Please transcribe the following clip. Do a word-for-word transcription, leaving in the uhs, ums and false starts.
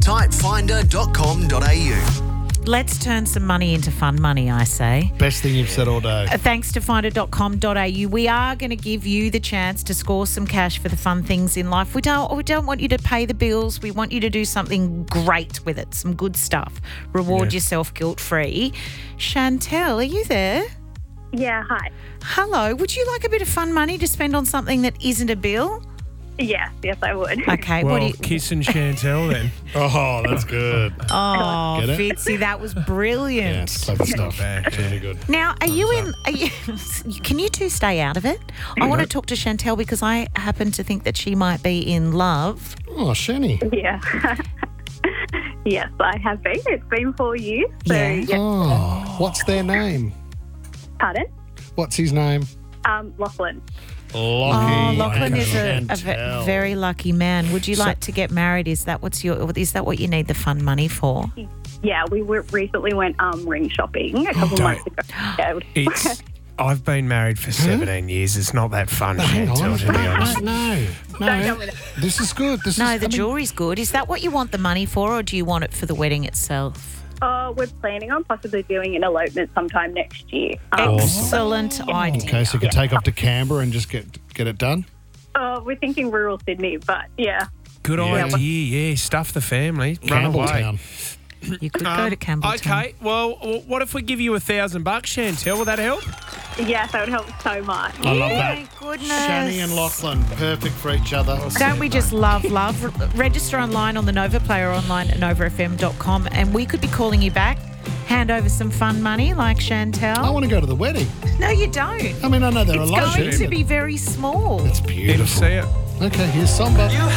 type finder dot com dot a u. Let's turn some money into fun money, I say. Best thing you've said all day. Uh, Thanks to finder dot com dot a u, we are going to give you the chance to score some cash for the fun things in life. We don't, we don't want you to pay the bills. We want you to do something great with it, some good stuff. Reward Yeah. yourself guilt-free. Chantel, are you there? Yeah, hi. Hello. Would you like a bit of fun money to spend on something that isn't a bill? Yes, yes, I would. Okay. Well, what do you... Kiss and Chantel then. Oh, that's good. Oh, Get it? Fitzy, that was Yeah, brilliant. it's clever stuff. bad, It's really good. Now, are you in? Are you, can you two stay out of it? I want to talk to Chantel because I happen to think that she might be in love. Oh, Shani. Yeah. Yes, I have been. It's been four years. So, Yeah. yeah. Oh, what's their name? Pardon? What's his name? Um, Lachlan. Oh, Lachlan is a, a ve- Chantel. very lucky man. Would you like to get married? Is that what's your? Is that what you need the fun money for? Yeah, we were, recently went um, ring shopping a couple Don't. months ago. Yeah. It's. I've been married for seventeen years. It's not that fun, Hang on. Chantel, to be honest. No, no, Don't no. go with it. This is good. This No, is the I mean, jewelry's good. Is that what you want the money for, or do you want it for the wedding itself? Uh, we're planning on possibly doing an elopement sometime next year. Um, Awesome. Excellent idea. Okay, so you could take off to Canberra and just get get it done. uh, we're thinking rural Sydney, but yeah. Good Yeah. idea, yeah. Stuff the family. Run away. Campbelltown. You could go Um, to Campbelltown. Okay, well, w- what if we give you a thousand bucks, Chantel? Will that help? Yes, that would help so much. I love Thank that. goodness. Shani and Lachlan, perfect for each other. Don't we just love love? Re- Register online on the Nova Player online at nova f m dot com, and we could be calling you back. Hand over some fun money like Chantel. I want to go to the wedding. No, you don't. I mean, I know they're It's eloping. going to be very small. It's Didn't beautiful. see it. Okay, here's Somba.